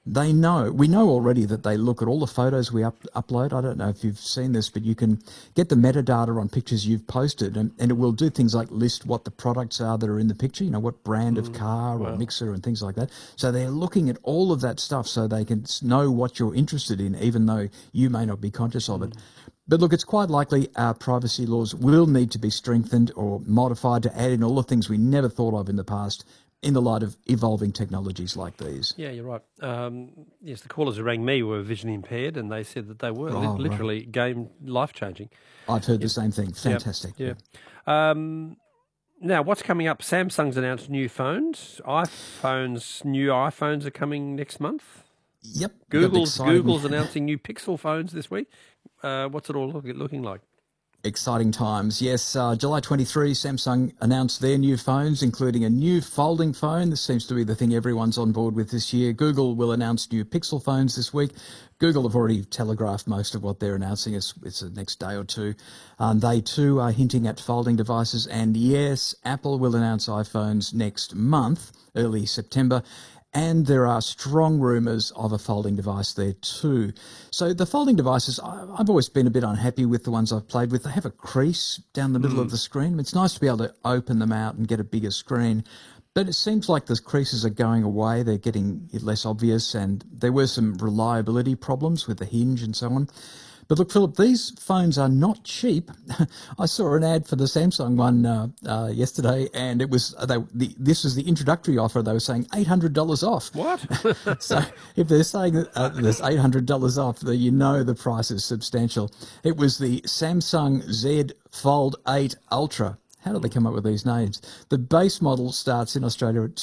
we know already that they look at all the photos we upload. I don't know if you've seen this, but you can get the metadata on pictures you've posted, and it will do things like list what the products are that are in the picture, what brand of car or mixer and things like that. So they're looking at all of that stuff so they can know what you're interested in, even though you may not be conscious of it. But look, it's quite likely our privacy laws will need to be strengthened or modified to add in all the things we never thought of in the past, in the light of evolving technologies like these. Yeah, you're right. Yes, the callers who rang me were visually impaired, and they said that they were literally game life-changing. I've heard the same thing. Fantastic. Yeah. Now, what's coming up? Samsung's announced new phones. New iPhones are coming next month. Yep. Google's announcing new Pixel phones this week. What's it all looking like? Exciting times. Yes, July 23, Samsung announced their new phones, including a new folding phone. This seems to be the thing everyone's on board with this year. Google will announce new Pixel phones this week. Google have already telegraphed most of what they're announcing. It's the next day or two. They too are hinting at folding devices. And yes, Apple will announce iPhones next month, early September. And there are strong rumours of a folding device there too. So the folding devices, I've always been a bit unhappy with the ones I've played with. They have a crease down the middle of the screen. It's nice to be able to open them out and get a bigger screen. But it seems like the creases are going away. They're getting less obvious, and there were some reliability problems with the hinge and so on. But look, Philip, these phones are not cheap. I saw an ad for the Samsung one yesterday, and it was this was the introductory offer. They were saying $800 off. What? So if they're saying there's $800 off, the price is substantial. It was the Samsung Z Fold 8 Ultra. How did they come up with these names? The base model starts in Australia at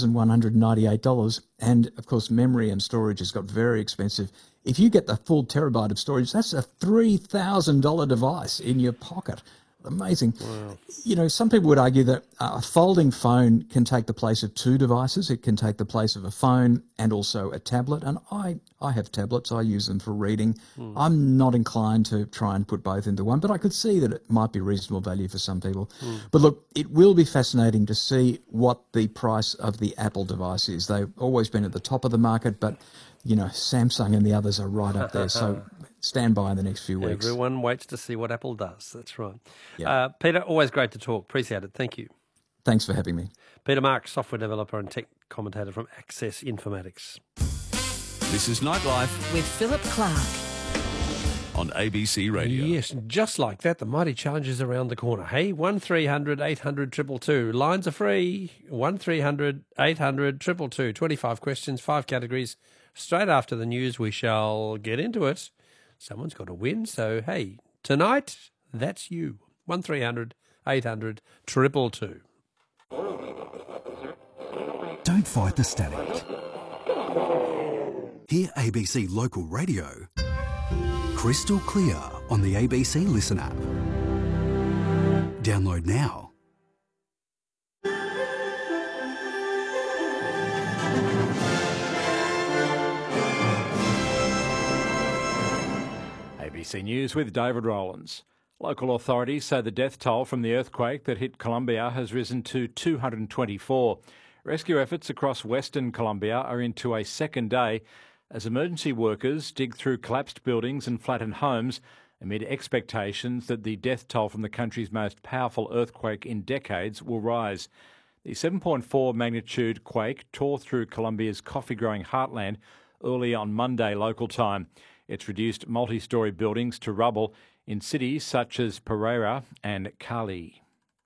$2,198, and of course memory and storage has got very expensive. If you get the full terabyte of storage, that's a $3,000 device in your pocket. Amazing. Wow. Some people would argue that a folding phone can take the place of two devices. It can take the place of a phone and also a tablet. And I have tablets. I use them for reading. I'm not inclined to try and put both into one, but I could see that it might be reasonable value for some people. But look, it will be fascinating to see what the price of the Apple device is. They've always been at the top of the market, but Samsung and the others are right up there. So stand by in the next few weeks. Everyone waits to see what Apple does. That's right. Yeah. Peter, always great to talk. Appreciate it. Thank you. Thanks for having me. Peter Marks, software developer and tech commentator from Access Informatics. This is Nightlife with Philip Clark on ABC Radio. Yes, just like that, the mighty challenge is around the corner. Hey, 1300 800 222. Lines are free. 1300 800 222. 25 questions, 5 categories. Straight after the news, we shall get into it. Someone's got to win, so hey, tonight, that's you. 1300 800 222. Don't fight the static. Hear ABC Local Radio crystal clear on the ABC Listen app. Download now. ABC News with David Rowlands. Local authorities say the death toll from the earthquake that hit Colombia has risen to 224. Rescue efforts across Western Colombia are into a second day as emergency workers dig through collapsed buildings and flattened homes amid expectations that the death toll from the country's most powerful earthquake in decades will rise. The 7.4 magnitude quake tore through Colombia's coffee-growing heartland early on Monday local time. It's reduced multi-storey buildings to rubble in cities such as Pereira and Cali.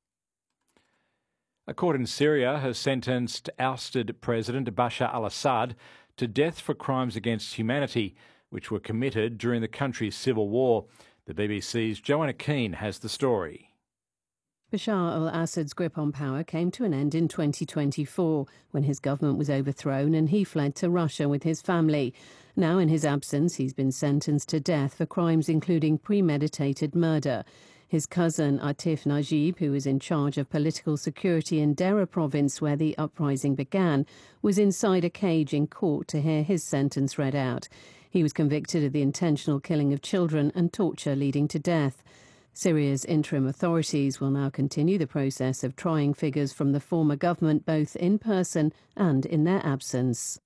A court in Syria has sentenced ousted President Bashar al-Assad to death for crimes against humanity, which were committed during the country's civil war. The BBC's Joanna Keane has the story. Bashar al-Assad's grip on power came to an end in 2024 when his government was overthrown and he fled to Russia with his family. Now, in his absence, he's been sentenced to death for crimes including premeditated murder. His cousin Atif Najib, who is in charge of political security in Dera province where the uprising began, was inside a cage in court to hear his sentence read out. He was convicted of the intentional killing of children and torture leading to death. Syria's interim authorities will now continue the process of trying figures from the former government both in person and in their absence.